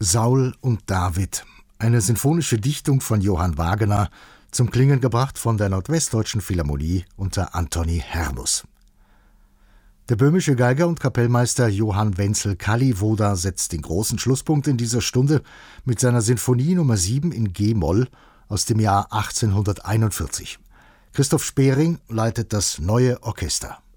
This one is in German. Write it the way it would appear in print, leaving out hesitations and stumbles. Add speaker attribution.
Speaker 1: Saul und David, eine sinfonische Dichtung von Johann Wagener, zum Klingen gebracht von der Nordwestdeutschen Philharmonie unter Antoni Hermus. Der böhmische Geiger und Kapellmeister Johann Wenzel Kalliwoda setzt den großen Schlusspunkt in dieser Stunde mit seiner Sinfonie Nummer 7 in G-Moll aus dem Jahr 1841. Christoph Spering leitet das Neue Orchester.